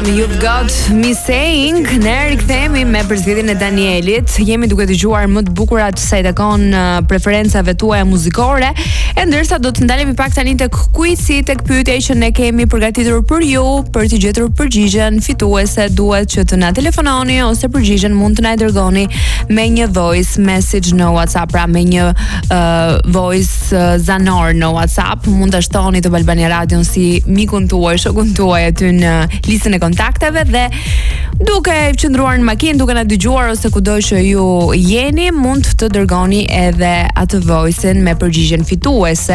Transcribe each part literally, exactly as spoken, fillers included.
Brown, You've Got Me Saying. Ne rikthehemi me përzgjedhjen e Danielit. Jemi duke dëgjuar më të bukurat sa i takon preferencave tuaja muzikore, e ndërsa do të ndalemi pak tani tek quizi, tek pyetja që ne kemi përgatitur për ju, për të gjetur përgjigjen fituese. Duhet që të na telefononi ose përgjigjen mund të na e dërgoni me një voice message në WhatsApp, pra me një uh, voice uh, zanor në WhatsApp. Mund ta shtoni të Albania Radion si mikun tuaj, shokun tuaj aty në listën e kontakteve, dhe duke qëndruar në makinë, duke na dëgjuar ose kudo që ju jeni, mund të dërgoni edhe atë voice-in me përgjigjen fituese.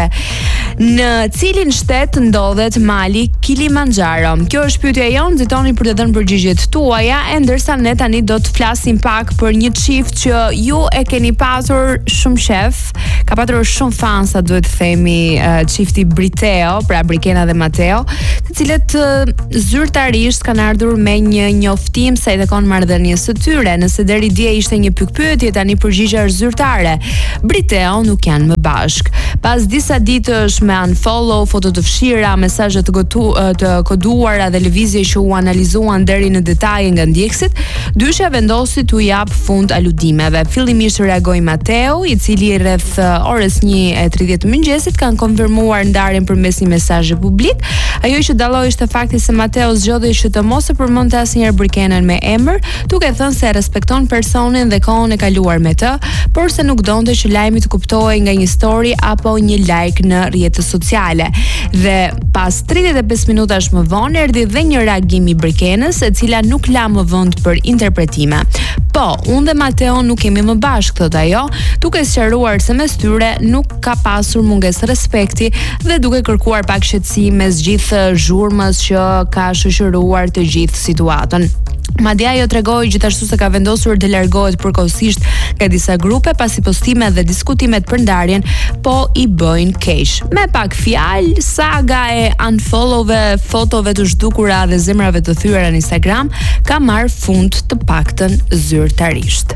Në cilin shtet ndodhet mali Kilimanjaro? Kjo është pyetja jonë, nxitoni për të dhënë përgjigjet tuaja, e ndërsa ne tani do të flasim pak për një çift që ju e keni pasur shumë shef, ka patur shumë fansa, duhet të themi, çifti uh, Briteo, pra Brikena dhe Mateo, të cilët uh, zyrtarisht kanë ardhur me një njoftim sa i takon marrëdhënies së tyre. Nëse deri dje ishte një pyetje, tani përgjigja është zyrtare. Briteo nuk janë më bashk. Pas disa ditësh me unfollow, foto të fshira, mesazhe të, të koduara dhe lëvizje që u analizuan deri në detaje nga ndjekësit, dyshja vendosi t'u jap fund aludimeve. Fillimisht reagoi Mateo, i cili rreth orës një e tridhjetë të mëngjesit kanë konfirmuar ndarjen përmes një mesazhi publik. Ajo që dalloi ishte fakti se Mateo zgjodhi që të mos e përmendte asnjëherë Brikenën me emër, duke thënë se respekton personin dhe kohën e kaluar me të, por se nuk donte që lajmi të kuptohej nga një story apo një like në rrjetet sociale. Dhe pas tridhjetë e pesë minutash më vonë erdhi dhe një reagim i Brikenës, e cila nuk la më vend për interpretime. Po, unë dhe Mateo nuk kemi më bashkë, thot ajo, duke sqaruar se mes tyre nuk ka pasur mungesë respekti dhe duke kërkuar pak shqetësim mes gjithë zhurmës që ka shoqëruar të gjithë situatën. Madje ajo tregoi gjithashtu se ka vendosur të largohet përkohësisht nga disa grupe pasi postimet dhe diskutimet për ndarjen po i bëjnë keq. Me pak fjalë, saga e unfollowve, fotove të zhdukura dhe zemrave të thyera në Instagram ka marrë fund, të paktën zyrtarisht.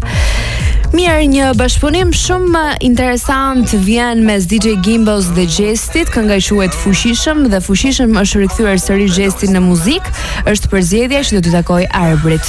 Mirë, një bashkëpunim shumë interesant vjen mes D J Gimbos dhe Gjestit. Kënga quhet Fuqishëm dhe Fuqishëm është rikthyer sërish Gjesti në muzikë. Është përzgjedhja që do t'i takojë Arbrit.